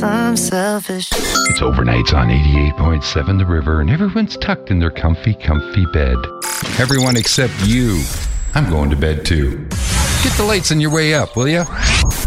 guess I'm selfish. It's overnights on 88.7 The River, and everyone's tucked in their comfy bed. Everyone except you. I'm going to bed too. Get the lights on your way up, will ya?